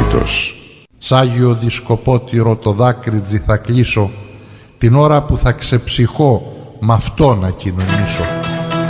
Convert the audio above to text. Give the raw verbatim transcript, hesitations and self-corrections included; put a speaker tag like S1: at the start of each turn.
S1: Τρίτος.
S2: Σ' Άγιο δισκοπότηρο το δάκρυτζι θα κλείσω την ώρα που θα ξεψυχώ μ' αυτό να κοινωνήσω.